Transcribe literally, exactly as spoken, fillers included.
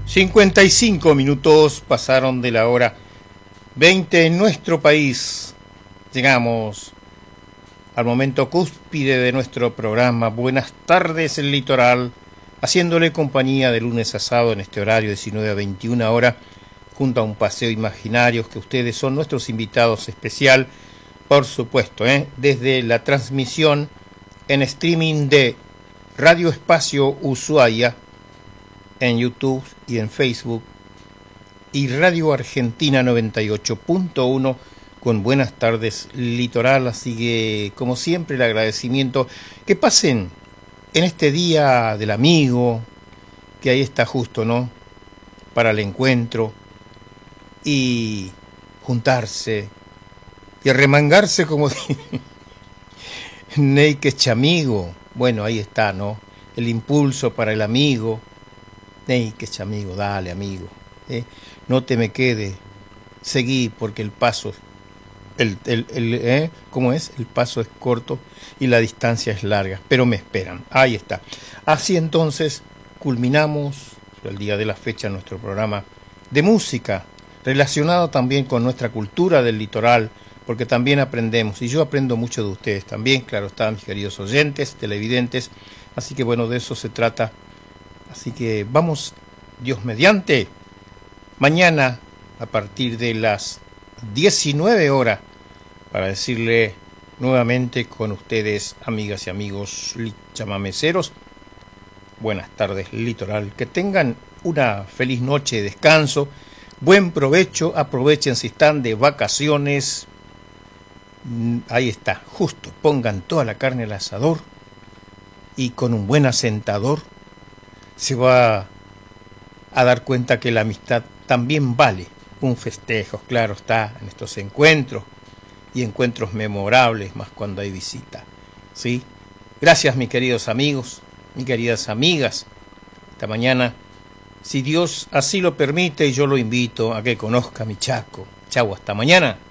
cincuenta y cinco minutos pasaron de la hora veinte en nuestro país. Llegamos al momento cúspide de nuestro programa Buenas tardes, el Litoral, haciéndole compañía de lunes a sábado en este horario diecinueve a veintiuna horas, junto a un paseo imaginario que ustedes son nuestros invitados especial, por supuesto, ¿eh? desde la transmisión en streaming de Radio Espacio Ushuaia, en YouTube y en Facebook, y Radio Argentina noventa y ocho punto uno con Buenas tardes Litoral. Así que, como siempre, el agradecimiento que pasen en este día del amigo, que ahí está justo, ¿no?, para el encuentro y juntarse y arremangarse, como Ney, que es chamigo. Bueno, ahí está, ¿no?, el impulso para el amigo. Ney, que es amigo, dale, amigo, ¿eh? No te me quede, seguí, porque el paso, el, el, el, ¿eh? ¿cómo es? El paso es corto y la distancia es larga, pero me esperan. Ahí está. Así entonces culminamos el día de la fecha nuestro programa de música, relacionado también con nuestra cultura del litoral, porque también aprendemos, y yo aprendo mucho de ustedes también, claro está, mis queridos oyentes, televidentes. Así que bueno, de eso se trata. Así que vamos, Dios mediante, mañana a partir de las diecinueve horas, para decirle nuevamente con ustedes, amigas y amigos chamameceros, buenas tardes Litoral, que tengan una feliz noche de descanso, buen provecho, aprovechen si están de vacaciones, ahí está, justo, pongan toda la carne al asador y con un buen asentador se va a dar cuenta que la amistad también vale un festejo, claro está, en estos encuentros y encuentros memorables, más cuando hay visita, ¿sí? Gracias, mis queridos amigos, mis queridas amigas. Esta mañana, si Dios así lo permite, yo lo invito a que conozca mi Chaco. Chau, hasta mañana.